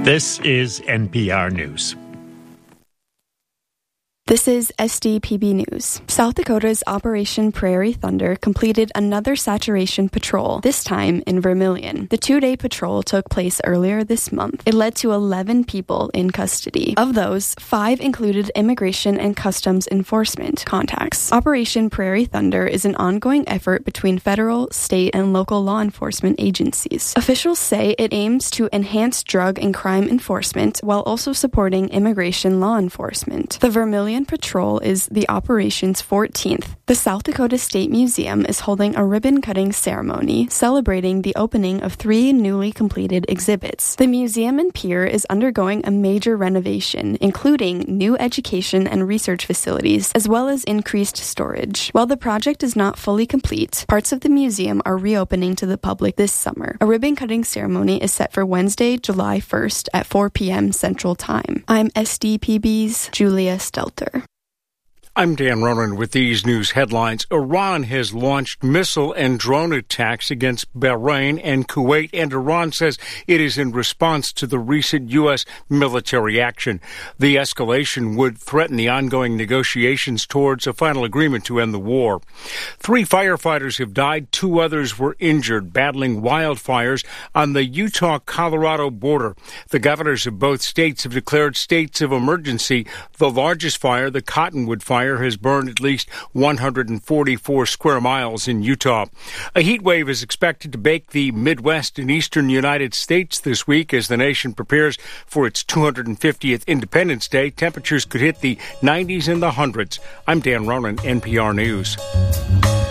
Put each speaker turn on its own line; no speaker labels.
This is NPR News.
This is SDPB News. South Dakota's Operation Prairie Thunder completed another saturation patrol, this time in Vermilion. The 2-day patrol took place earlier this month. It led to 11 people in custody. Of those, 5 included immigration and customs enforcement contacts. Operation Prairie Thunder is an ongoing effort between federal, state, and local law enforcement agencies. Officials say it aims to enhance drug and crime enforcement while also supporting immigration law enforcement. The Vermilion Patrol is the operation's 14th. The South Dakota State Museum is holding a ribbon-cutting ceremony celebrating the opening of 3 newly completed exhibits. The museum and pier is undergoing a major renovation, including new education and research facilities, as well as increased storage. While the project is not fully complete, parts of the museum are reopening to the public this summer. A ribbon-cutting ceremony is set for Wednesday, July 1st at 4 p.m. Central Time. I'm SDPB's Julia Stelter.
I'm Dan Ronan with these news headlines. Iran has launched missile and drone attacks against Bahrain and Kuwait, and Iran says it is in response to the recent U.S. military action. The escalation would threaten the ongoing negotiations towards a final agreement to end the war. 3 firefighters have died, 2 others were injured, battling wildfires on the Utah-Colorado border. The governors of both states have declared states of emergency. The largest fire, the Cottonwood Fire, has burned at least 144 square miles in Utah. A heat wave is expected to bake the Midwest and eastern United States this week as the nation prepares for its 250th Independence Day. Temperatures could hit the 90s and the hundreds. I'm Dan Ronan, NPR News.